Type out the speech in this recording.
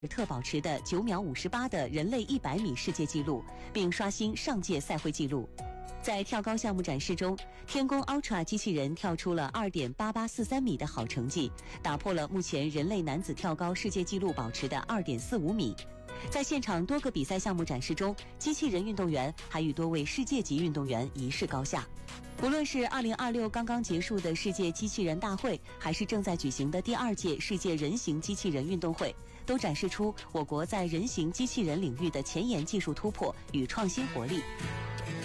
特保持的9秒58的人类100米世界纪录，并刷新上届赛会纪录。在跳高项目展示中，天宫 Ultra 机器人跳出了2.8843米的好成绩，打破了目前人类男子跳高世界纪录保持的2.45米。在现场多个比赛项目展示中，机器人运动员还与多位世界级运动员一试高下。无论是2026刚刚结束的世界机器人大会，还是正在举行的第2届世界人形机器人运动会，都展示出我国在人形机器人领域的前沿技术突破与创新活力。